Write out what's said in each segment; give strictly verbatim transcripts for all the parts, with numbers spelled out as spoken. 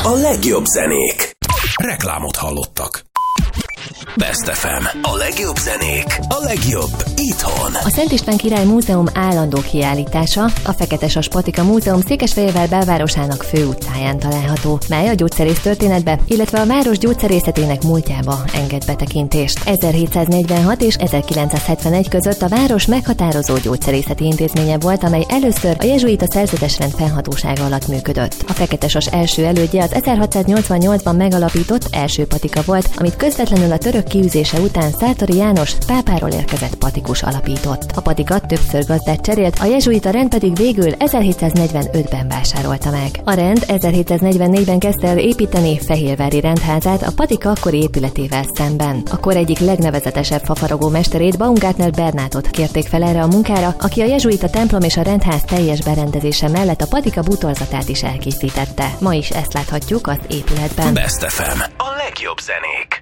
A legjobb zenék. Reklámot hallottak. Best ef em. A legjobb zenék. A legjobb itthon. A Szent István Király Múzeum állandó kiállítása a Feketesas Patika Múzeum Székesfehérvár belvárosának főutcáján található, mely a gyógyszerész történetbe, illetve a város gyógyszerészetének múltjába enged betekintést. ezerhétszáznegyvenhat és ezerkilencszázhetvenegy között a város meghatározó gyógyszerészeti intézménye volt, amely először a jezsuita szerzetesrend fennhatósága alatt működött. A Feketesas első elődje az ezerhatszáznyolcvannyolcban megalapított első patika volt, amit közvetlenül a török kiűzése után Szártori János pápáról érkezett patikus alapított. A patika többször gazdát cserélt, a jezsuita rend pedig végül ezerhétszáznegyvenötben vásárolta meg. A rend ezerhétszáznegyvennégyben kezdte el építeni Fehérvári rendházát a patika akkori épületével szemben. A kor egyik legnevezetesebb fafaragó mesterét, Baumgartner Bernátot kérték fel erre a munkára, aki a jezsuita templom és a rendház teljes berendezése mellett a patika bútorzatát is elkészítette. Ma is ezt láthatjuk az épületben. Best ef em. A legjobb zenék.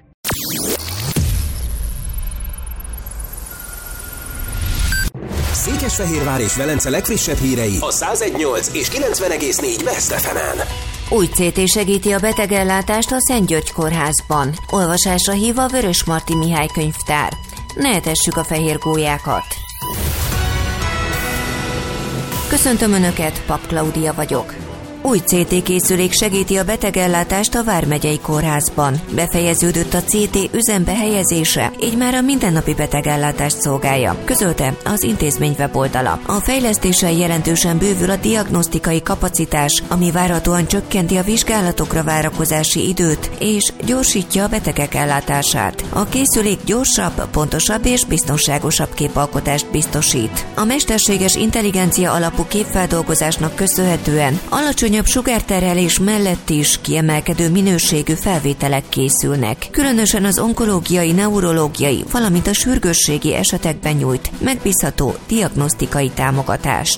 Székesfehérvár és Velence legfrissebb hírei a száz egy egész nyolc és kilencven egész négy Best ef emen. Új cé té segíti a betegellátást a Szent György kórházban. Olvasásra hív a Vörösmarty Mihály könyvtár. Ne etessük a fehér gólyákat. Köszöntöm Önöket, Pap Klaudia vagyok. Új cé té készülék segíti a betegellátást a Vármegyei Kórházban. Befejeződött a cé té üzembe helyezése, így már a mindennapi betegellátást szolgálja, közölte az intézmény weboldala. A fejlesztéssel jelentősen bővül a diagnosztikai kapacitás, ami várhatóan csökkenti a vizsgálatokra várakozási időt és gyorsítja a betegek ellátását. A készülék gyorsabb, pontosabb és biztonságosabb képalkotást biztosít. A mesterséges intelligencia alapú képfeldolgozásnak köszönhetően alacsony sugárterhelés mellett is kiemelkedő minőségű felvételek készülnek. Különösen az onkológiai, neurológiai, valamint a sürgősségi esetekben nyújt megbízható diagnosztikai támogatást.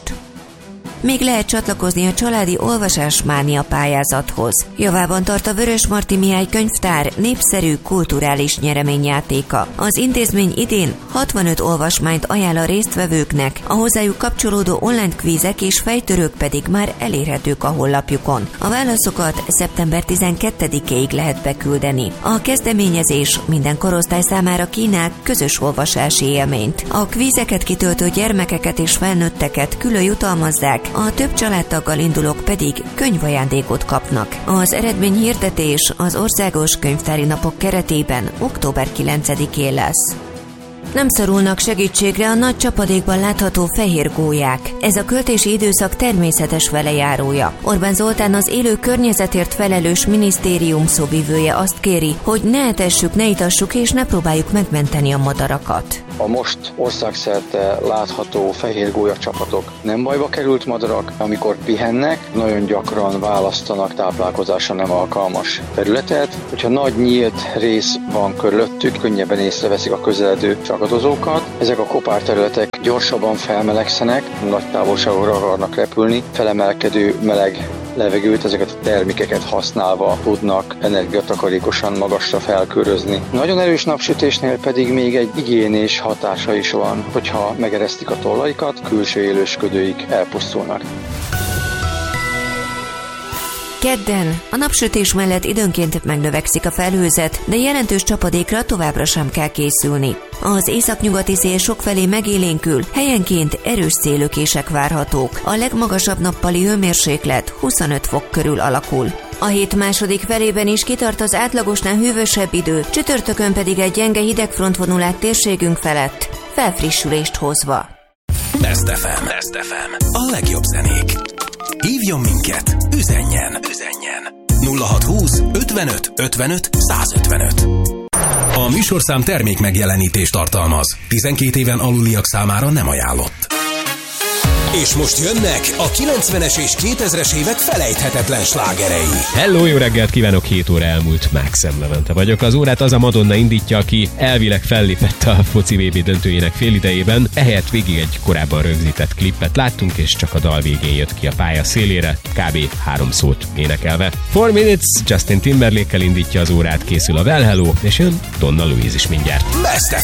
Még lehet csatlakozni a családi olvasásmánia pályázathoz. Javában tart a Vörösmarty Mihály könyvtár népszerű kulturális nyereményjátéka. Az intézmény idén hatvanöt olvasmányt ajánl a résztvevőknek, a hozzájuk kapcsolódó online kvízek és fejtörők pedig már elérhetők a honlapjukon. A válaszokat szeptember tizenkettedikéig lehet beküldeni. A kezdeményezés minden korosztály számára kínál közös olvasási élményt. A kvízeket kitöltő gyermekeket és felnőtteket külön jutalmazzák, a több családtaggal indulók pedig könyvajándékot kapnak. Az eredményhirdetés az Országos Könyvtári Napok keretében október kilencedikén lesz. Nem szorulnak segítségre a nagy csapadékban látható fehér gólyák. Ez a költési időszak természetes velejárója. Orbán Zoltán, az élő környezetért felelős minisztérium szóvivője azt kéri, hogy ne etessük, ne itassuk és ne próbáljuk megmenteni a madarakat. A most országszerte látható fehér gólyacsapatok nem bajba került madarak, amikor pihennek, nagyon gyakran választanak táplálkozásra nem alkalmas területet. Hogyha nagy nyílt rész van körülöttük, könnyebben észreveszik a közeledő ragadozókat. Ezek a kopárterületek gyorsabban felmelegszenek, nagy távolságokra akarnak repülni, felemelkedő meleg levegőt, ezeket a termékeket használva tudnak energiatakarékosan magasra felkörözni. Nagyon erős napsütésnél pedig még egy igiénés hatása is van, hogyha megeresztik a tollaikat, külső élősködőik elpusztulnak. Kedden a napsütés mellett időnként megnövekszik a felhőzet, de jelentős csapadékra továbbra sem kell készülni. Az északnyugati szél sokfelé megélénkül, helyenként erős szélökések várhatók. A legmagasabb nappali hőmérséklet huszonöt fok körül alakul. A hét második felében is kitart az átlagosnál hűvösebb idő, csütörtökön pedig egy gyenge hidegfront át térségünk felett, felfrissülést hozva. Best ef em. Best ef em. A legjobb zenék. Hívjon minket, üzenjen, üzenjen. nulla hatszázhúsz ötvenöt ötvenöt százötvenöt. A műsorszám termék megjelenítést tartalmaz. tizenkét éven aluliak számára nem ajánlott. És most jönnek a kilencvenes és kétezres évek felejthetetlen slágerei. Hello, jó reggelt kívánok, hét óra elmúlt, Mákszem Levente vagyok. Az órát az a Madonna indítja, aki elvileg fellépett a foci vé bé döntőjének félidejében. Ehelyett végig egy korábban rögzített klippet láttunk, és csak a dal végén jött ki a pálya szélére, kb. három szót énekelve. four minutes, Justin Timberlake-kel indítja az órát, készül a Well Hello, és jön Donna Louise is mindjárt. Best ef